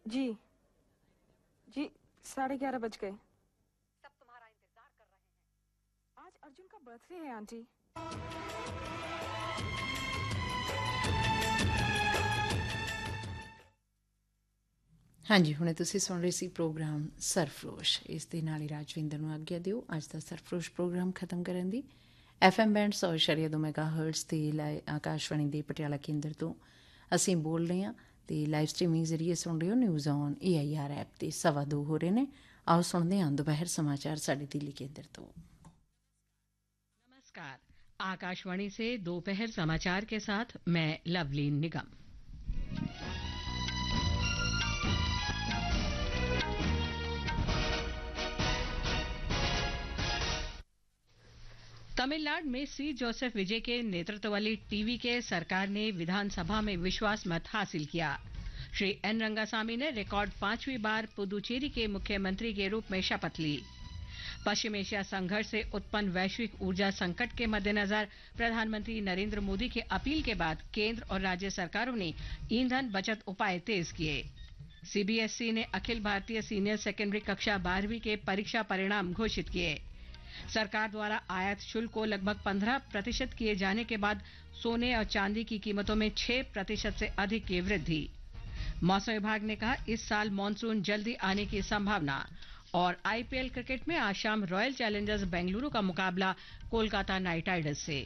जी जी 11:30 बज गए। सब तुम्हारा इंतजार कर रहे हैं। आज अर्जुन का बर्थडे है आंटी। ਹਾਂਜੀ ਹੁਣੇ ਤੁਸੀਂ ਸੁਣ ਰਹੇ ਸੀ ਪ੍ਰੋਗਰਾਮ ਸਰਫਰੋਸ਼। ਇਸ ਦੇ ਨਾਲ ਹੀ ਰਾਜਵਿੰਦਰ ਨੂੰ ਆਗਿਆ ਦਿਓ ਅੱਜ ਦਾ ਸਰਫਰੋਸ਼ ਪ੍ਰੋਗਰਾਮ ਖਤਮ ਕਰਨ ਦੀ। FM ਬੈਂਡ 100.2 ਮੈਗਾਹਰਟਜ਼ ਤੇ ਆਕਾਸ਼ਵਾਣੀ ਦੇ ਪਟਿਆਲਾ ਕੇਂਦਰ ਤੋਂ ਅਸੀਂ ਬੋਲ ਰਹੇ ਹਾਂ ਤੇ ਲਾਈਵ ਸਟ੍ਰੀਮਿੰਗ ਜ਼ਰੀਏ ਸੁਣ ਰਹੇ ਹੋ ਨਿਊਜ਼ ਔਨ AIR ਐਪ ਤੇ 2:15 ਹੋ ਰਹੇ ਨੇ। ਆਓ ਸੁਣਦੇ ਹਾਂ ਦੁਪਹਿਰ ਸਮਾਚਾਰ ਸਾਡੇ ਦਿੱਲੀ केंद्र ਤੋਂ। नमस्कार, आकाशवाणी से दोपहर समाचार के साथ मैं लवलीन निगम। तमिलनाडु में सी जोसेफ विजय के नेतृत्व वाली टीवी के सरकार ने विधानसभा में विश्वास मत हासिल किया। श्री एन रंगासामी ने रिकॉर्ड 5वीं बार पुदुचेरी के मुख्यमंत्री के रूप में शपथ ली। पश्चिम एशिया संघर्ष से उत्पन्न वैश्विक ऊर्जा संकट के मद्देनजर प्रधानमंत्री नरेंद्र मोदी की अपील के बाद केंद्र और राज्य सरकारों ने ईंधन बचत उपाय तेज किए। सीबीएसई ने अखिल भारतीय सीनियर सेकेंडरी कक्षा 12वीं के परीक्षा परिणाम घोषित किए। सरकार द्वारा आयात शुल्क को लगभग 15% किए जाने के बाद सोने और चांदी की कीमतों में 6% से अधिक की वृद्धि। मौसम विभाग ने कहा इस साल मानसून जल्दी आने की संभावना। और आईपीएल क्रिकेट में आज शाम रॉयल चैलेंजर्स बेंगलुरु का मुकाबला कोलकाता नाइट राइडर्स से।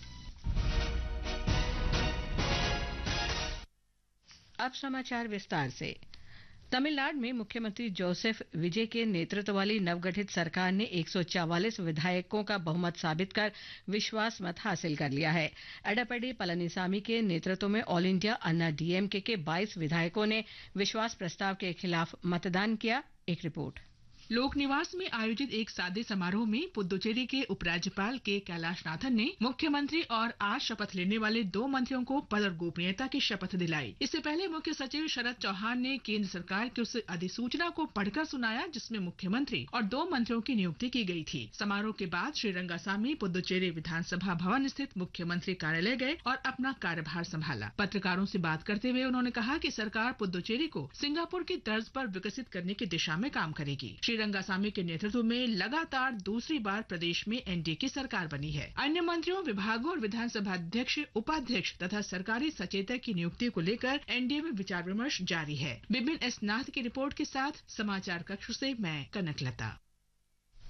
अब समाचार विस्तार से। तमिलनाडु में मुख्यमंत्री जोसेफ विजय के नेतृत्व वाली नवगठित सरकार ने 144 विधायकों का बहुमत साबित कर विश्वास मत हासिल कर लिया है। एडप्पाडी पलनीसामी के नेतृत्व में ऑल इंडिया अन्ना डीएमके के 22 विधायकों ने विश्वास प्रस्ताव के खिलाफ मतदान किया। एक रिपोर्ट। लोक निवास में आयोजित एक सादे समारोह में पुदुचेरी के उपराज्यपाल के कैलाशनाथन ने मुख्यमंत्री और आज शपथ लेने वाले 2 मंत्रियों को पद और गोपनीयता की शपथ दिलाई। इससे पहले मुख्य सचिव शरद चौहान ने केंद्र सरकार की उस अधिसूचना को पढ़कर सुनाया जिसमें मुख्यमंत्री और 2 मंत्रियों की नियुक्ति की गई थी। समारोह के बाद श्री रंगासामी पुदुचेरी विधानसभा भवन स्थित मुख्यमंत्री कार्यालय गए और अपना कार्यभार संभाला। पत्रकारों से बात करते हुए उन्होंने कहा कि सरकार पुदुचेरी को सिंगापुर की तर्ज पर विकसित करने की दिशा में काम करेगी। रंगासामी के नेतृत्व में लगातार दूसरी बार प्रदेश में एनडीए की सरकार बनी है। अन्य मंत्रियों, विभागों और विधानसभा अध्यक्ष, उपाध्यक्ष तथा सरकारी सचेतक की नियुक्ति को लेकर एनडीए में विचार विमर्श जारी है। बिपिन एस नाथ की रिपोर्ट के साथ समाचार कक्ष से मैं कनकलता।